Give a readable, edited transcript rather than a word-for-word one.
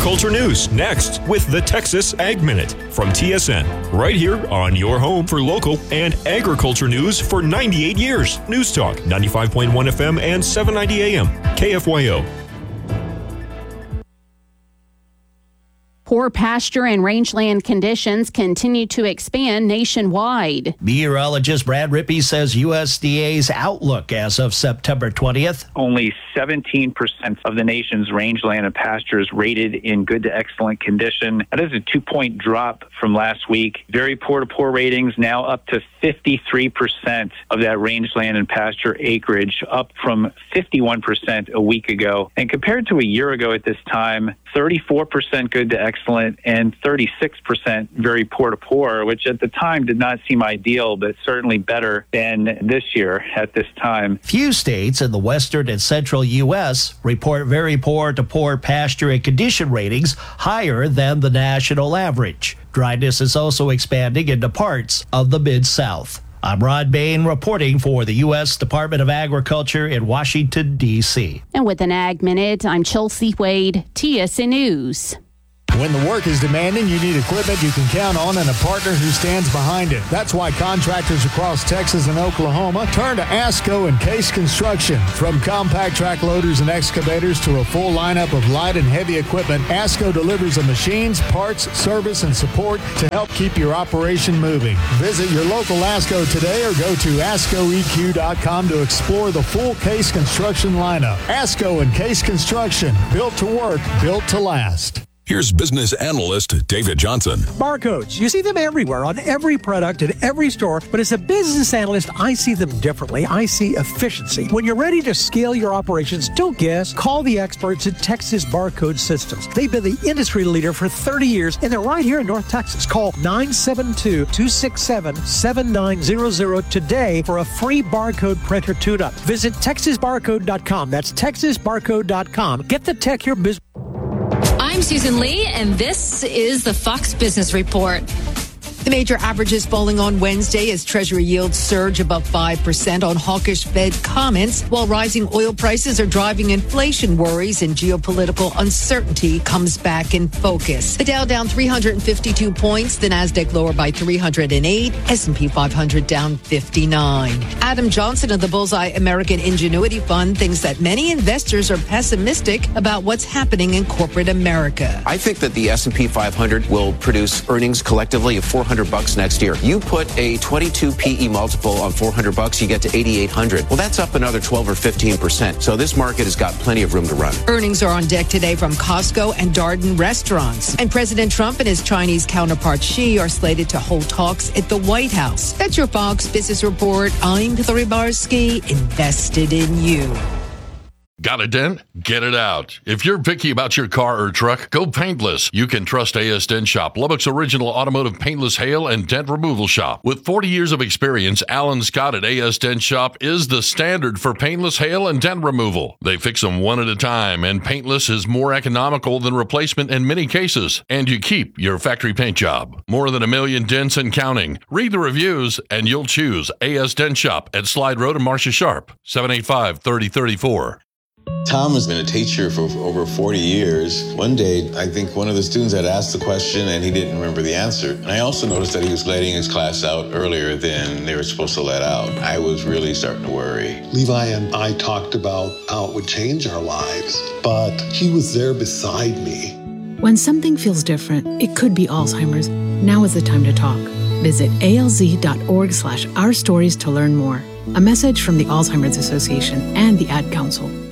Agriculture news next with the Texas Ag Minute from TSN. Right here on your home for local and agriculture news for 98 years. News Talk 95.1 FM and 790 AM. KFYO. Poor pasture and rangeland conditions continue to expand nationwide. Meteorologist Brad Rippey says USDA's outlook as of September 20th. Only 17% of the nation's rangeland and pastures rated in good to excellent condition. That is a 2-point drop from last week. Very poor to poor ratings now up to 53% of that rangeland and pasture acreage, up from 51% a week ago. And compared to a year ago at this time, 34% good to excellent and 36% very poor to poor, which at the time did not seem ideal, but certainly better than this year at this time. Few states in the western and central U.S. report very poor to poor pasture and condition ratings higher than the national average. Dryness is also expanding into parts of the Mid-South. I'm Rod Bain reporting for the U.S. Department of Agriculture in Washington, D.C. And with an Ag Minute, I'm Chelsea Wade, TSN News. When the work is demanding, you need equipment you can count on and a partner who stands behind it. That's why contractors across Texas and Oklahoma turn to ASCO and Case Construction. From compact track loaders and excavators to a full lineup of light and heavy equipment, ASCO delivers the machines, parts, service, and support to help keep your operation moving. Visit your local ASCO today or go to ASCOEQ.com to explore the full Case Construction lineup. ASCO and Case Construction, built to work, built to last. Here's business analyst David Johnson. Barcodes. You see them everywhere on every product in every store, but as a business analyst, I see them differently. I see efficiency. When you're ready to scale your operations, don't guess. Call the experts at Texas Barcode Systems. They've been the industry leader for 30 years, and they're right here in North Texas. Call 972-267-7900 today for a free barcode printer tune-up. Visit TexasBarcode.com. That's TexasBarcode.com. Get the tech your business. I'm Susan Lee, and this is the Fox Business Report. The major averages falling on Wednesday as Treasury yields surge above 5% on hawkish Fed comments, while rising oil prices are driving inflation worries and geopolitical uncertainty comes back in focus. The Dow down 352 points, the Nasdaq lower by 308, S&P 500 down 59. Adam Johnson of the Bullseye American Ingenuity Fund thinks that many investors are pessimistic about what's happening in corporate America. I think that the S&P 500 will produce earnings collectively of $400 next year. You put a 22 PE multiple on $400, you get to 8,800. Well, that's up another 12 or 15%. So this market has got plenty of room to run. Earnings are on deck today from Costco and Darden restaurants. And President Trump and his Chinese counterpart Xi are slated to hold talks at the White House. That's your Fox Business Report. I'm Hillary Barsky, invested in you. Got a dent? Get it out. If you're picky about your car or truck, go paintless. You can trust A.S. Dent Shop, Lubbock's original automotive paintless hail and dent removal shop. With 40 years of experience, Alan Scott at A.S. Dent Shop is the standard for paintless hail and dent removal. They fix them one at a time, and paintless is more economical than replacement in many cases. And you keep your factory paint job. More than 1 million dents and counting. Read the reviews, and you'll choose A.S. Dent Shop at Slide Road in Marcia Sharp, 785-3034. Tom has been a teacher for over 40 years. One day, I think one of the students had asked the question and he didn't remember the answer. And I also noticed that he was letting his class out earlier than they were supposed to let out. I was really starting to worry. Levi and I talked about how it would change our lives, but he was there beside me. When something feels different, it could be Alzheimer's. Now is the time to talk. Visit alz.org/ourstories to learn more. A message from the Alzheimer's Association and the Ad Council.